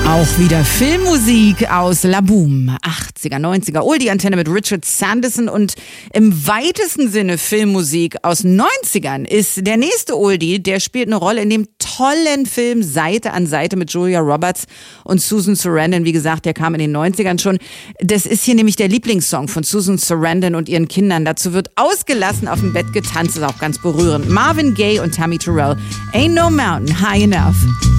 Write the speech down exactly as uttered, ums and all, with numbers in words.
Auch wieder Filmmusik aus La Boom, achtziger, neunziger, Oldie-Antenne mit Richard Sanderson und im weitesten Sinne Filmmusik aus neunzigern ist der nächste Oldie, der spielt eine Rolle in dem tollen Film Seite an Seite mit Julia Roberts und Susan Sarandon. Wie gesagt, der kam in den neunzigern schon. Das ist hier nämlich der Lieblingssong von Susan Sarandon und ihren Kindern. Dazu wird ausgelassen auf dem Bett getanzt, ist auch ganz berührend. Marvin Gaye und Tammy Terrell, Ain't No Mountain High Enough.